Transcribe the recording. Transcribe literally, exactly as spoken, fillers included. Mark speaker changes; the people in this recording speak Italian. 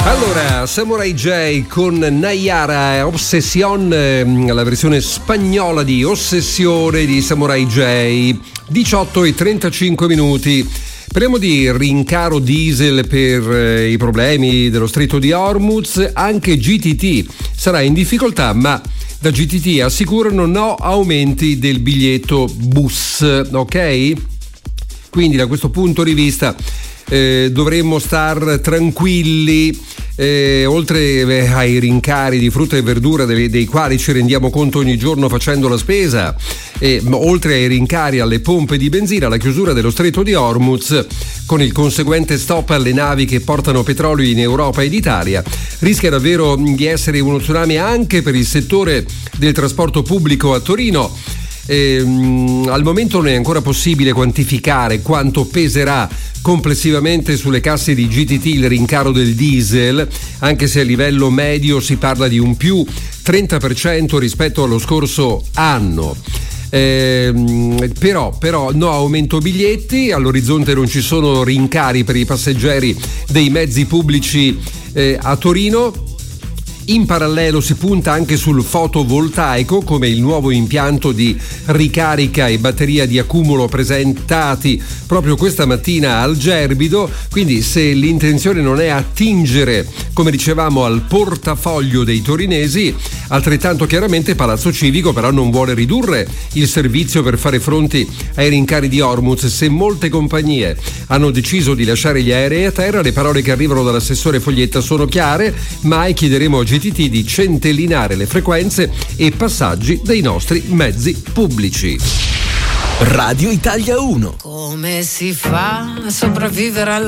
Speaker 1: Allora, Samurai J con Nayara, Obsession, la versione spagnola di Ossessione di Samurai J, diciotto e trentacinque minuti. Parliamo di rincaro diesel per eh, i problemi dello stretto di Hormuz. Anche G T T sarà in difficoltà, ma da G T T assicurano no aumenti del biglietto bus, ok? Quindi da questo punto di vista eh, dovremmo star tranquilli. Eh, oltre eh, ai rincari di frutta e verdura dei, dei quali ci rendiamo conto ogni giorno facendo la spesa, eh, oltre ai rincari alle pompe di benzina, la chiusura dello stretto di Hormuz con il conseguente stop alle navi che portano petrolio in Europa ed Italia rischia davvero di essere uno tsunami anche per il settore del trasporto pubblico a Torino. Eh, al momento non è ancora possibile quantificare quanto peserà complessivamente sulle casse di G T T il rincaro del diesel, anche se a livello medio si parla di un più trenta per cento rispetto allo scorso anno. Eh, però, però no aumento biglietti, all'orizzonte non ci sono rincari per i passeggeri dei mezzi pubblici eh, a Torino. In parallelo si punta anche sul fotovoltaico, come il nuovo impianto di ricarica e batteria di accumulo presentati proprio questa mattina al Gerbido. Quindi se l'intenzione non è attingere, come dicevamo, al portafoglio dei torinesi, altrettanto chiaramente Palazzo Civico però non vuole ridurre il servizio per fare fronte ai rincari di Hormuz. Se molte compagnie hanno deciso di lasciare gli aerei a terra, le parole che arrivano dall'assessore Foglietta sono chiare: mai chiederemo a G T T di centellinare le frequenze e passaggi dei nostri mezzi pubblici.
Speaker 2: Radio Italia uno.
Speaker 3: Come si fa a sopravvivere alla